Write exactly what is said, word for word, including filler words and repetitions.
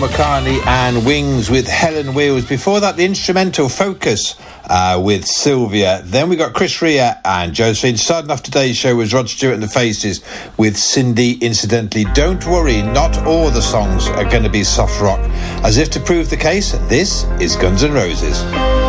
McCartney and Wings with Helen Wheels. Before that, the instrumental Focus uh, with Sylvia. Then we got Chris Rea and Josephine. Starting off today's show was Rod Stewart and the Faces with Cindy. Incidentally, don't worry, not all the songs are going to be soft rock. As if to prove the case, this is Guns N' Roses.